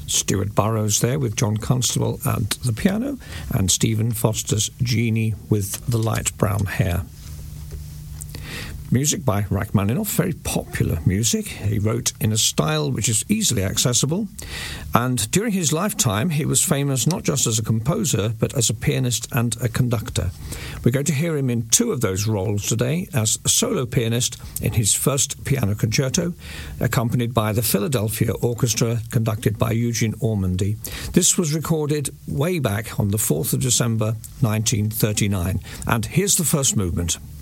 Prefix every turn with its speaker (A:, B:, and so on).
A: Stuart Burrows there with John Constable at the piano, and Stephen Foster's Jeannie with the light brown hair. Music by Rachmaninoff, very popular music. He wrote in a style which is easily accessible, and during his lifetime he was famous not just as a composer but as a pianist and a conductor. We're going to hear him in two of those roles today, as a solo pianist in his first piano concerto, accompanied by the Philadelphia Orchestra, conducted by Eugene Ormandy. This was recorded way back on the 4th of December 1939, and here's the first movement.